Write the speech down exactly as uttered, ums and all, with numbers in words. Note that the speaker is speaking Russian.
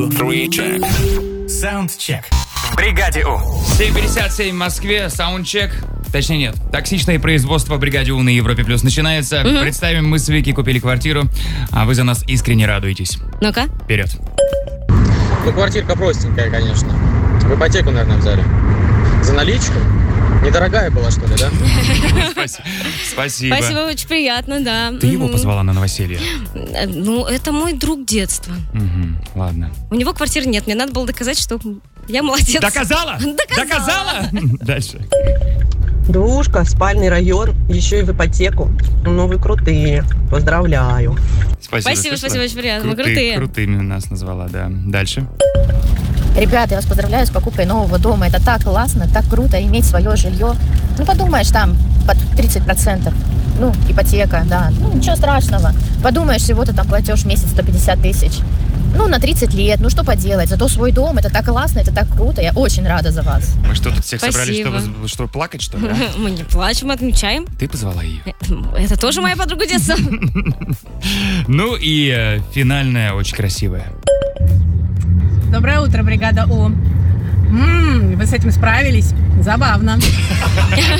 Саундчек. В бригаде У. семь пятьдесят семь в Москве. Саундчек. Точнее, нет. Токсичное производство в бригаде У на Европе Плюс начинается. Mm-hmm. Представим, мы с Вики купили квартиру, а вы за нас искренне радуетесь. Ну-ка. Вперед. Ну, квартирка простенькая, конечно. В ипотеку, наверное, взяли. За наличку? Недорогая была, что ли, да? Спасибо. Спасибо, очень приятно, да. Ты его позвала на новоселье? Ну, это мой друг детства. Угу, ладно. У него квартиры нет, мне надо было доказать, что я молодец. Доказала? Доказала. Дальше. Двушка, спальный район, еще и в ипотеку. Ну, вы крутые. Поздравляю. Спасибо, спасибо, спасибо, очень приятно. Мы крутые. Крутыми нас назвала, да. Дальше. Ребята, я вас поздравляю с покупкой нового дома. Это так классно, так круто иметь свое жилье. Ну, подумаешь, там под тридцать процентов. Ну, ипотека, да. Ну, ничего страшного. Подумаешь, всего-то там платеж в месяц сто пятьдесят тысяч. Ну, на тридцать лет. Ну, что поделать. Зато свой дом, это так классно, это так круто. Я очень рада за вас. Мы что, тут всех Спасибо. собрались, чтобы, что, плакать, что ли? А? Мы не плачем, мы отмечаем. Ты позвала ее. Это тоже моя подруга детства. Ну и э, финальная, очень красивая. Доброе утро, бригада У. М-м, вы с этим справились? Забавно.